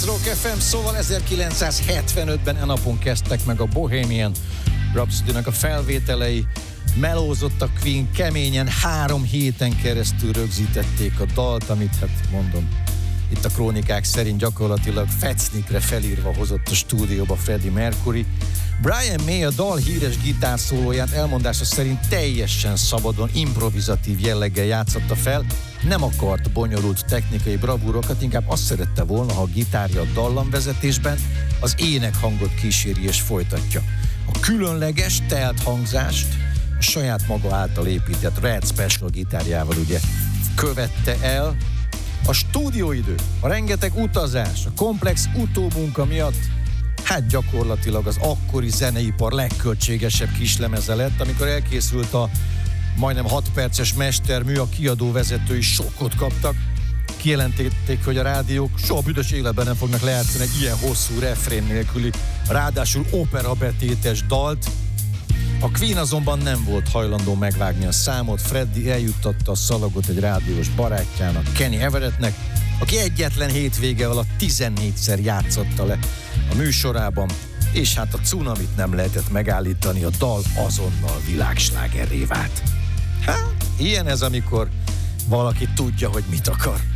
Rock FM, szóval 1975-ben napon kezdtek meg a Bohemian Rhapsody-nak a felvételei. Melózott a Queen, keményen 3 héten keresztül rögzítették a dalt, amit hát mondom, itt a krónikák szerint gyakorlatilag fecnikre felírva hozott a stúdióba Freddie Mercury. Brian May a dal híres gitárszólóját elmondása szerint teljesen szabadon, improvizatív jelleggel játszotta fel, nem akart bonyolult technikai bravúrokat, inkább azt szerette volna, ha a gitárja a dallamvezetésben az énekhangot kíséri és folytatja. A különleges, telt hangzást a saját maga által épített Red Special gitárjával ugye követte el. A stúdióidő, a rengeteg utazás, a komplex utómunka miatt hát gyakorlatilag az akkori zeneipar legköltségesebb kislemeze lett, amikor elkészült a majdnem 6 perces mestermű, a kiadóvezetői sokkot kaptak. Kijelentették, hogy a rádiók soha büdös életben nem fognak lejátszani egy ilyen hosszú refrén nélküli, ráadásul operabetétes dalt. A Queen azonban nem volt hajlandó megvágni a számot, Freddie eljuttatta a szalagot egy rádiós barátjának, Kenny Everettnek, aki egyetlen hétvége alatt 14-szer játszotta le a műsorában, és hát a cunamit nem lehetett megállítani, a dal azonnal világslágerré vált. Hát, ilyen ez, amikor valaki tudja, hogy mit akar.